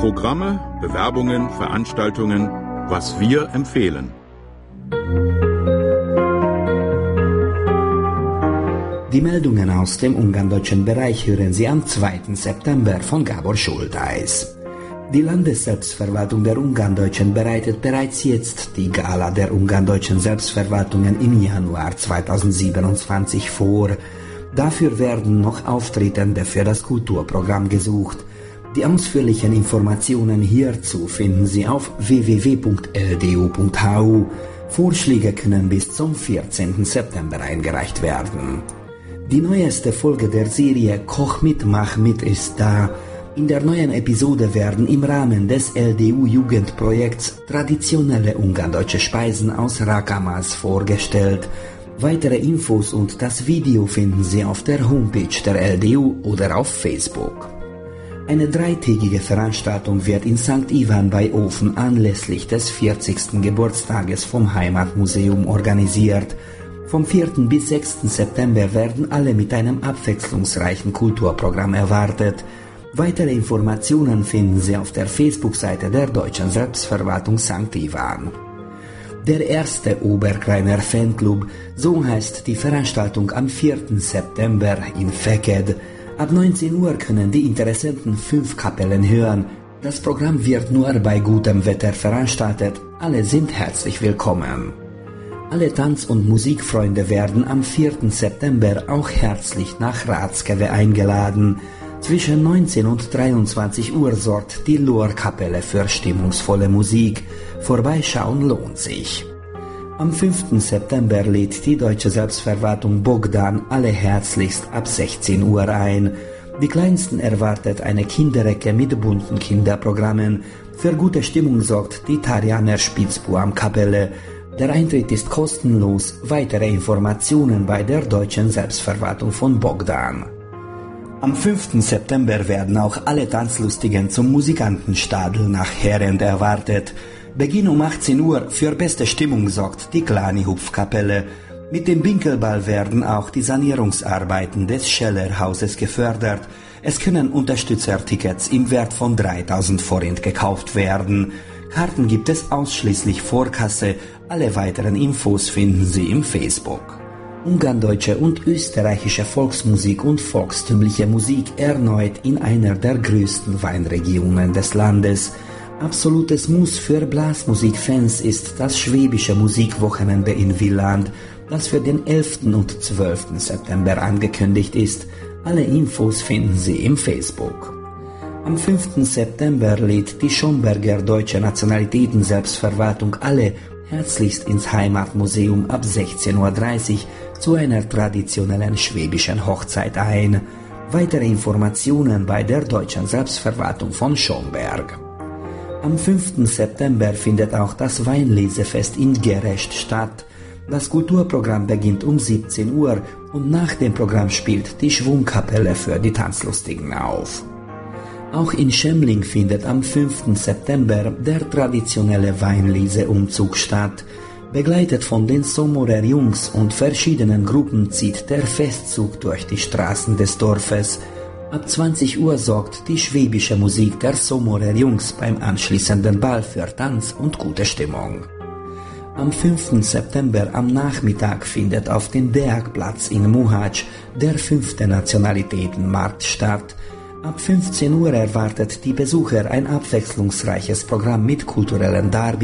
Programme, Bewerbungen, Veranstaltungen, was wir empfehlen. Die Meldungen aus dem ungarndeutschen Bereich hören Sie am 2. September von Gábor Schultheiß. Die Landesselbstverwaltung der Ungarndeutschen bereitet bereits jetzt die Gala der ungarndeutschen Selbstverwaltungen im Januar 2027 vor. Dafür werden noch Auftretende für das Kulturprogramm gesucht. Die ausführlichen Informationen hierzu finden Sie auf www.ldu.hu. Vorschläge können bis zum 14. September eingereicht werden. Die neueste Folge der Serie Koch mit, mach mit ist da. In der neuen Episode werden im Rahmen des LDU-Jugendprojekts traditionelle ungarndeutsche Speisen aus Rakamas vorgestellt. Weitere Infos und das Video finden Sie auf der Homepage der LDU oder auf Facebook. Eine dreitägige Veranstaltung wird in St. Ivan bei Ofen anlässlich des 40. Geburtstages vom Heimatmuseum organisiert. Vom 4. bis 6. September werden alle mit einem abwechslungsreichen Kulturprogramm erwartet. Weitere Informationen finden Sie auf der Facebook-Seite der Deutschen Selbstverwaltung St. Ivan. Der erste Oberkreiner Fanclub, so heißt die Veranstaltung am 4. September in Feked. Ab 19 Uhr können die Interessenten 5 Kapellen hören. Das Programm wird nur bei gutem Wetter veranstaltet. Alle sind herzlich willkommen. Alle Tanz- und Musikfreunde werden am 4. September auch herzlich nach Ratskeve eingeladen. Zwischen 19 und 23 Uhr sorgt die Lohr-Kapelle für stimmungsvolle Musik. Vorbeischauen lohnt sich. Am 5. September lädt die Deutsche Selbstverwaltung Bogdan alle herzlichst ab 16 Uhr ein. Die Kleinsten erwartet eine Kinderecke mit bunten Kinderprogrammen. Für gute Stimmung sorgt die Tarianer Spitzbuam-Kapelle. Der Eintritt ist kostenlos. Weitere Informationen bei der Deutschen Selbstverwaltung von Bogdan. Am 5. September werden auch alle Tanzlustigen zum Musikantenstadel nach Herend erwartet. Beginn um 18 Uhr, für beste Stimmung sorgt die Klani-Hupfkapelle. Mit dem Winkelball werden auch die Sanierungsarbeiten des Scheller-Hauses gefördert. Es können Unterstützertickets im Wert von 3000 Forint gekauft werden. Karten gibt es ausschließlich vor Kasse. Alle weiteren Infos finden Sie im Facebook. Ungarndeutsche und österreichische Volksmusik und volkstümliche Musik erneut in einer der größten Weinregionen des Landes. Absolutes Muss für Blasmusikfans ist das Schwäbische Musikwochenende in Wieland, das für den 11. und 12. September angekündigt ist. Alle Infos finden Sie im Facebook. Am 5. September lädt die Schomberger Deutsche Nationalitäten-Selbstverwaltung alle herzlichst ins Heimatmuseum ab 16:30 Uhr zu einer traditionellen schwäbischen Hochzeit ein. Weitere Informationen bei der Deutschen Selbstverwaltung von Schomberg. Am 5. September findet auch das Weinlesefest in Gerecht statt. Das Kulturprogramm beginnt um 17 Uhr und nach dem Programm spielt die Schwungkapelle für die Tanzlustigen auf. Auch in Schemling findet am 5. September der traditionelle Weinleseumzug statt. Begleitet von den Somorer Jungs und verschiedenen Gruppen zieht der Festzug durch die Straßen des Dorfes. Ab 20 Uhr sorgt die schwäbische Musik der Somorer Jungs beim anschließenden Ball für Tanz und gute Stimmung. Am 5. September am Nachmittag findet auf dem Deakplatz in Mohács der 5. Nationalitätenmarkt statt. Ab 15 Uhr erwartet die Besucher ein abwechslungsreiches Programm mit kulturellen Darbietungen